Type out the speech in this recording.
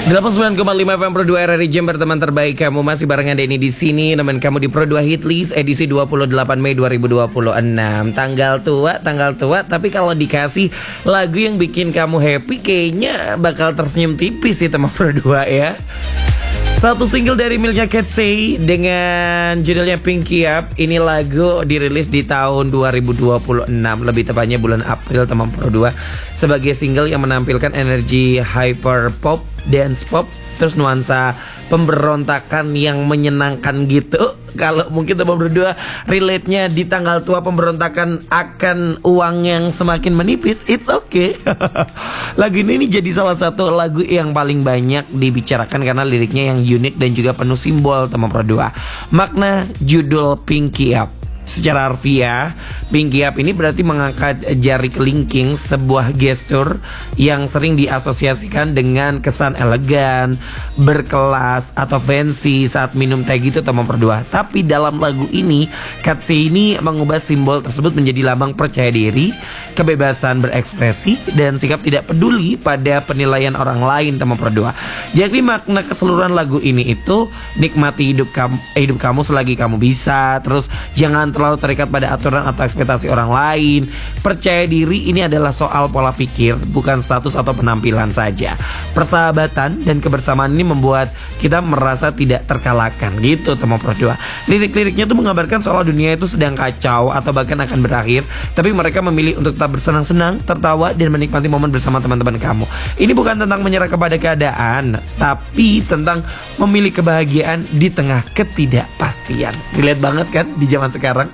89,5 FM Pro 2 RRI Jember, teman terbaik kamu. Masih barengan Denny di sini, teman kamu di Pro 2 Hitlist edisi 28 Mei 2026. Tanggal tua, tapi kalau dikasih lagu yang bikin kamu happy, kayaknya bakal tersenyum tipis sih teman Pro 2 ya. Satu single dari miliknya Katsey dengan judulnya Pinky Up. Ini lagu dirilis di tahun 2026, lebih tepatnya bulan April teman Pro 2. Sebagai single yang menampilkan energi hyper pop, dance pop, terus nuansa pemberontakan yang menyenangkan gitu. Kalau mungkin teman berdua relate-nya di tanggal tua pemberontakan akan uang yang semakin menipis, it's okay. Lagu ini jadi salah satu lagu yang paling banyak dibicarakan karena liriknya yang unik dan juga penuh simbol teman berdua. Makna judul Pinky Up, secara harfiah, Pinky Up ini berarti mengangkat jari kelingking, sebuah gestur yang sering diasosiasikan dengan kesan elegan, berkelas, atau fancy saat minum teh gitu teman berdua. Tapi dalam lagu ini, Katsey ini mengubah simbol tersebut menjadi lambang percaya diri, kebebasan berekspresi, dan sikap tidak peduli pada penilaian orang lain teman berdua. Jadi makna keseluruhan lagu ini itu nikmati hidup kamu selagi kamu bisa, terus jangan terlalu terikat pada aturan atau ekspektasi orang lain. Percaya diri ini adalah soal pola pikir, bukan status atau penampilan saja. Persahabatan dan kebersamaan ini membuat kita merasa tidak terkalahkan gitu teman Pro 2. Lirik-liriknya tuh menggambarkan soal dunia itu sedang kacau atau bahkan akan berakhir, tapi mereka memilih untuk tetap bersenang-senang, tertawa, dan menikmati momen bersama teman-teman kamu. Ini bukan tentang menyerah kepada keadaan, tapi tentang memilih kebahagiaan di tengah ketidakpastian. Relate banget kan di zaman sekarang?